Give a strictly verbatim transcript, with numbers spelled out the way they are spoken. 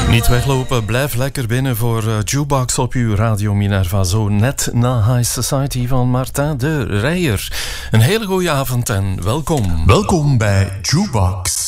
Niet weglopen, blijf lekker binnen voor uh, Jukebox op uw Radio Minerva. Zo net na High Society van Martin de Rijer. Een hele goede avond en welkom. Welkom bij Jukebox.